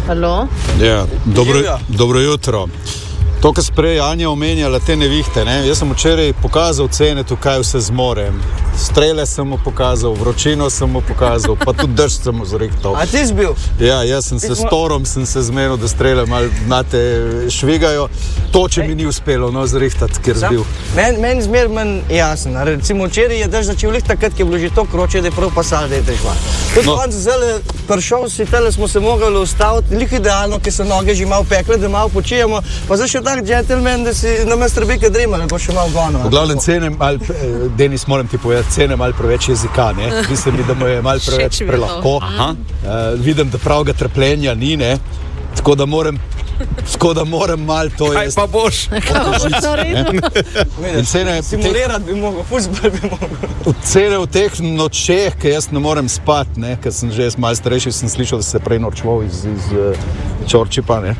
Halo? Ja, dobro jutro. To, kar sprej Anja omenjala, te nevihte, ne? Jaz sem včeraj pokazal cene, kaj vse zmorem. Strele sem mu pokazal, vročino sem mu pokazal, pa tudi drž sem mu zrihtal. A ti si bil? Ja, jaz sem se s Torom zmenil, da strele malo švigajo. To, če mi ni uspelo, zrihtati, kjer zbil. Meni zmer jasno. Recimo včeraj je drž začel lih takrat, ki je bilo že to kroče, da je prav pasal, da je težva. Tudi konc zelo prišel si, tele smo se mogli ustaviti, lih idealno, ki so noge že malo pekle, da malo počijemo, pa zdaj še tak džentelmen, da si namesto rebike dremali, pa še malo gono. V glavnem cenem, Denis, moram ti povedati, cenem malo preveč jezika, ne? Mislim, da mu je malo preveč prelahko. Vidim, da pravega trpljenja ni, ne? Tako da moram malo to Kaj pa boš? Simulirati bi mogel, fuzbol bi mogel. Cene v teh nočeh, ki jaz ne morem spati, ne? Ker sem že malo starejši, sem slišal, da se prej norčval iz Čorčipa, ne?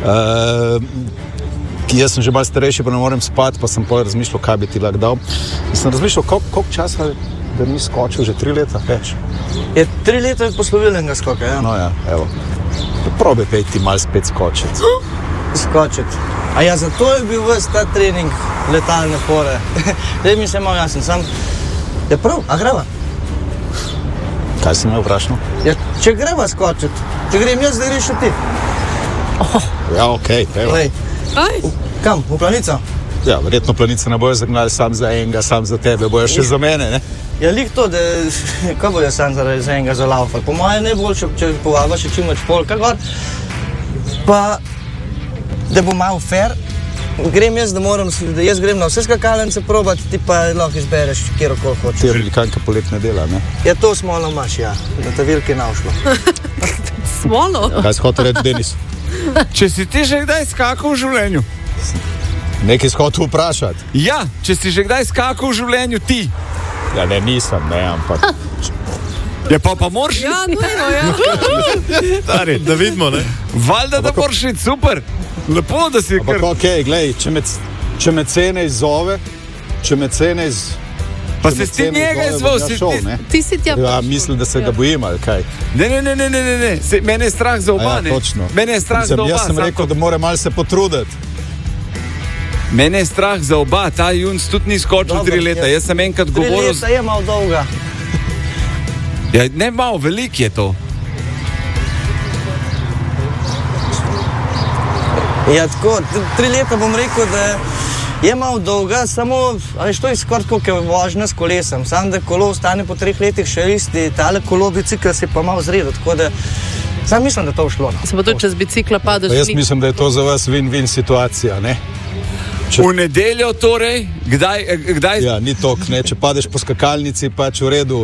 Jaz sem že malo starejši, pa ne morem spati, pa sem razmišljal, kaj bi ti lahko dal. Sem razmišljal, koliko časa da ni skočil, že 3 leta več. Je 3 leta poslovilnega skoka, ja? No ja, evo. Probaj pejti malo spet skočiti. Skočiti. A ja, zato je bil ves ta trening letalne fore. Daj mi se malo jasen, sam je prav, a greva? Kaj si me vprašal? Ja, če greva skočiti, če grem jaz, da greš ti. Ja, okej, evo. Kam, v Planico? Ja, verjetno Planice ne bojo zagnali sam za enega, sam za tebe, bojo še za mene, ne? Ja, lih to, da kaj bojo sam za enega zalaufali. Po mojem najboljše, če povaba še čim več polka gor, pa da bo malo fair, grem jaz, da jaz grem na vse skakalence probati, ti pa lahko izbereš, kjerokoli hočeš. Ti velikanka poletne dela, ne? Ja, to smolo imaš, ja, da te velike naušlo. Smolo? Kaj si hotel reči, Denis? Če si ti že kdaj skakal v življenju? Nekaj si hotel vprašati? Ja, če si že kdaj skakal v življenju ti? Ja, ne, nisem, ne, ampak... Ja, pa moraš... Ja, nujno, ja. Stari, Da vidimo, ne? valjda, da moraš iti, super. Lepo, da si Ampak okej, glej, če me cene izzove, Pa se s ti njega izval, si ti... Ti si tja Ja, mislim, da se ga bojim, ali kaj? Ne. Mene je strah za oba, ne? Točno. Mene je strah za oba. Jaz sem rekel, da mora malo se potruditi. Mene je strah za oba, ta Junc tudi ni skočil 3 leta. Jaz sem enkrat 3 govoril... leta je malo dolga. Ja, ne malo, velik je to. Ja, tako, 3 leta bom rekel, da je malo dolga, samo, ali to je skoraj tako, kot vožnja s kolesom. Samo, da kolo ostane po 3 letih še isti, tale kolo bicikl se pa malo zredil, tako da sam mislim, da to šlo. Se pa tudi čez bicikla padeš. Jaz mislim, da je to za vas win-win situacija, ne? V nedeljo torej, kdaj? Ja, ni tok, ne? Če padeš po skakalnici, pač v redu.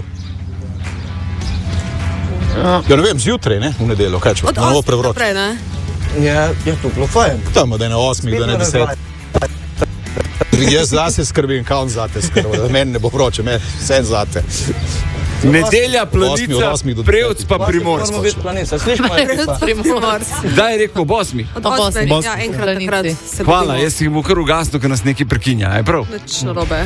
Ja, ne vem, zjutraj, ne? V nedeljo, kaj če Od malo 8 prevroče. naprej, ne? Ja, to bilo fajn. Tam, da je na 8, da ne 10. Jaz zase skrbim, kao on zate skrbim. Meni ne bo vroče, vse zate. Nedelja, Planica, Prevc pa Primorsk. Moramo biti Planica, slišimo je. Kdaj je rekel, Bosmi? Od 8. Bosni. Ja, enkrat takrat se Hvala, jaz jih bom kar ugasnil, ker nas nekaj prekinja, je prav? Nič narobe.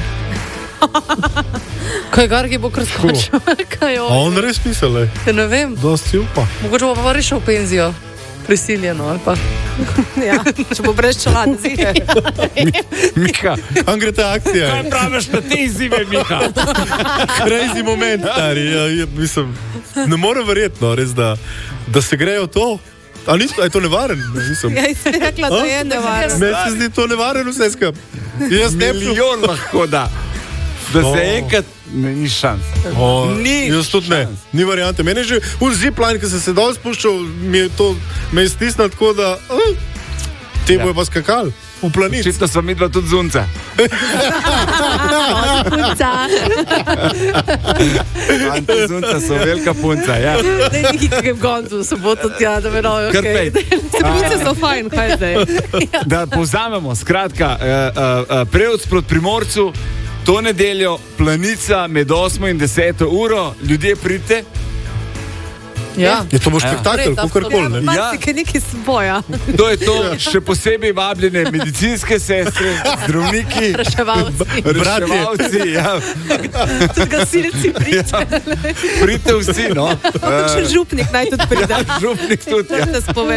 Kaj Gargi bo kar skočil? Kaj A on res misel, le? Ne vem, Dosti upa. mogoče bo pa rešil v penzijo. Prisiljeno, ali pa... Ja, če bo brez čelade, zihe. Miha, Kam gre ta akcija? kaj praviš na te izzive, Miha? Crazy moment, stari. Ja, mislim, ne morem verjetno, res, da se grejo to. A je to nevaren? Mislim. Ja, si rekla, da je nevarno. Meni se zdi to nevaren vse skup. Jaz ne bi... Milijon lahko da. Da se enkrat... Ne, ni šans. Ni Jaz tudi ne, ni variante. Meni je že zipline, ki se dol spuščal, me je stisnil tako, da te bojo pa skakali v planici. Očitno sva midva tudi zunca. Ante zunca so velika punca, ja. Ne, nekaj goncu, soboto tja, da me nojo, Kar pej. Punce so fajn, kaj zdaj? Da povzamemo, skratka, Prevc proti Primorcu, to nedeljo, Planica med 8 in 10 uro, ljudje pridite. Ja. Je to bo spektakel, kakorkoli, ne? Marsikaj nekaj spoja. To je to, še posebej vabljene medicinske sestre, zdravniki, reševalci, ja. Tudi gasilci pridite. Pridite vsi, no. Še župnik naj tudi pride. Župnik tudi, ja. Da se pove.